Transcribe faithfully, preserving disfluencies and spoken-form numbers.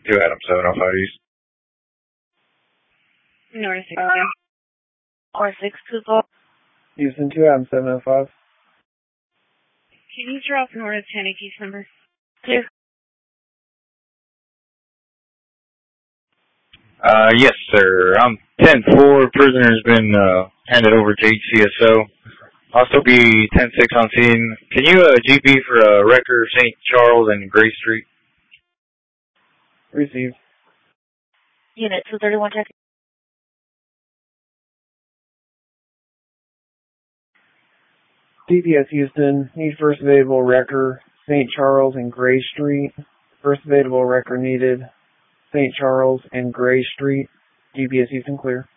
two Adam seven oh five East. North uh, four six two four. Houston two Adam seven oh five. Can you drop north ten case number? Two. Uh, yes, sir. I'm ten four. Prisoner's been uh, handed over to H C S O. Also be ten six on scene. Can you uh, G B for uh, Wrecker, Saint Charles, and Gray Street? Received. Unit two thirty-one, check. D P S Houston, need first available Wrecker, Saint Charles, and Gray Street. First available Wrecker needed, Saint Charles and Gray Street. D P S Houston clear.